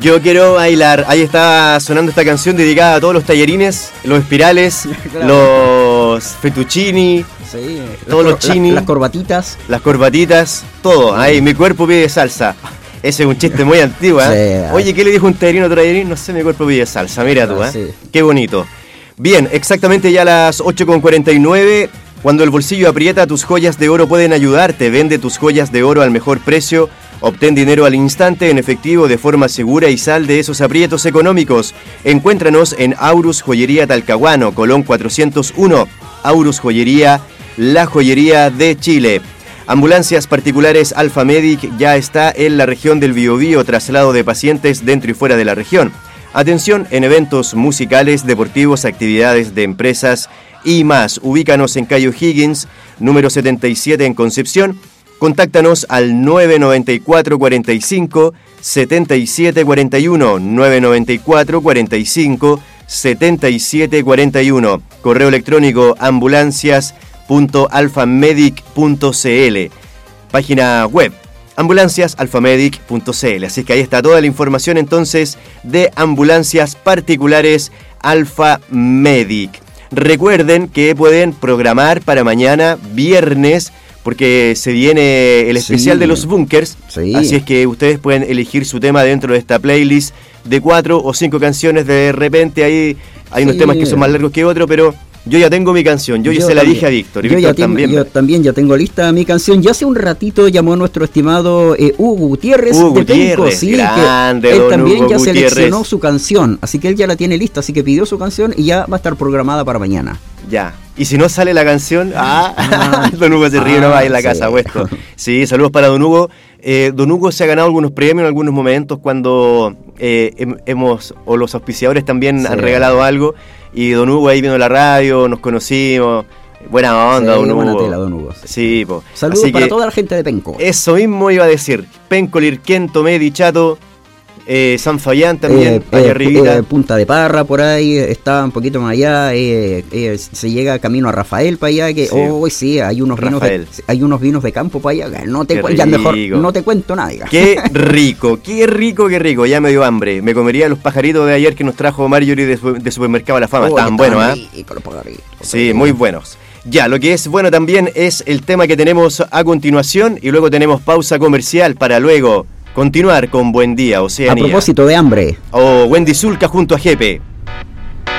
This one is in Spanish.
Yo quiero bailar. Ahí está sonando esta canción dedicada a todos los tallarines, los espirales, claro. Los fettuccini, sí, todos los chini, las corbatitas. Las corbatitas, todo. Ahí, mi cuerpo pide salsa. Ese es un chiste muy antiguo, ¿eh? Sí, oye, ¿qué le dijo un tallarín a otro tallarín? No sé, mi cuerpo pide salsa. Mira tú, ¿eh? Sí. Qué bonito. Bien, exactamente ya a las 8:49. Cuando el bolsillo aprieta, tus joyas de oro pueden ayudarte. Vende tus joyas de oro al mejor precio. Obtén dinero al instante en efectivo de forma segura y sal de esos aprietos económicos. Encuéntranos en Aurus Joyería Talcahuano, Colón 401. Aurus Joyería, la joyería de Chile. Ambulancias particulares Alfa Medic ya está en la región del Biobío, traslado de pacientes dentro y fuera de la región. Atención en eventos musicales, deportivos, actividades de empresas y más. Ubícanos en calle O'Higgins, número 77 en Concepción. Contáctanos al 994 45 77 41, 994 45 77 41. Correo electrónico ambulancias.alfamedic.cl. Página web ambulanciasalfamedic.cl. Así que ahí está toda la información entonces de ambulancias particulares Alfa Medic. Recuerden que pueden programar para mañana viernes, porque se viene el especial de los bunkers, así es que ustedes pueden elegir su tema dentro de esta playlist de 4 o 5 canciones. De repente ahí hay unos temas que son más largos que otros, pero yo ya tengo mi canción, yo ya se la dije a Víctor, y Víctor también. Yo también ya tengo lista mi canción. Ya hace un ratito llamó nuestro estimado Hugo Gutiérrez de Penco, sí, grande, que él también Hugo ya Gutiérrez seleccionó su canción, así que él ya la tiene lista, así que pidió su canción y ya va a estar programada para mañana. Ya, y si no sale la canción, Don Hugo se ríe nomás en la casa, puesto. Sí, saludos para Don Hugo. Don Hugo se ha ganado algunos premios en algunos momentos cuando o los auspiciadores también han regalado algo, y Don Hugo ahí viendo la radio, nos conocimos. Buena onda, Don Hugo. Buena tela, Don Hugo. Sí, po. Saludos para toda la gente de Penco. Eso mismo iba a decir. Penco, Lirquén, Tomé, Dichato, San Fabián también, allá arribita. Punta de Parra, por ahí, está un poquito más allá, se llega camino a Rafael para allá, que sí, hay unos vinos de campo para allá, ya mejor no te cuento nada. Qué rico, ya me dio hambre. Me comería los pajaritos de ayer que nos trajo Marjorie de Supermercado La Fama, estaban buenos, Sí, muy buenos. Ya, lo que es bueno también es el tema que tenemos a continuación, y luego tenemos pausa comercial para luego continuar con Buen Día, Oceanía. A propósito de hambre. O Wendy Zulka junto a Jepe.